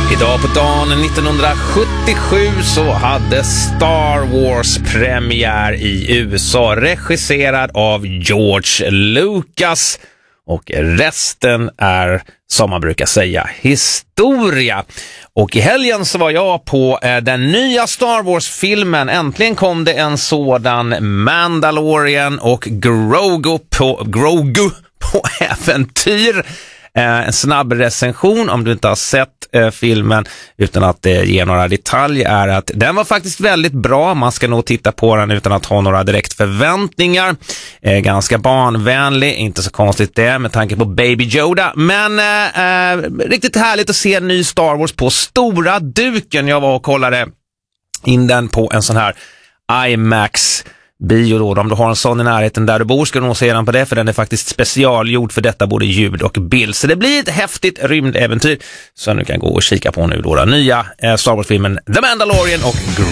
Idag på dagen 1977 så hade Star Wars premiär i USA, regisserad av George Lucas. Och resten är, som man brukar säga, historia. Och i helgen så var jag på den nya Star Wars-filmen. Äntligen kom det en sådan, Mandalorian och Grogu på äventyr. En snabb recension om du inte har sett filmen utan att ge några detaljer är att den var faktiskt väldigt bra. Man ska nog titta på den utan att ha några direkt förväntningar. Ganska barnvänlig, inte så konstigt det med tanke på Baby Yoda. Men riktigt härligt att se en ny Star Wars på stora duken. Jag var och kollade in den på en sån här IMAX bio då. Om du har en sån i närheten där du bor ska du nog se den på det, för den är faktiskt specialgjord för detta, både ljud och bild. Så det blir ett häftigt rymdäventyr som du kan gå och kika på nu då. Den nya Star Wars-filmen The Mandalorian och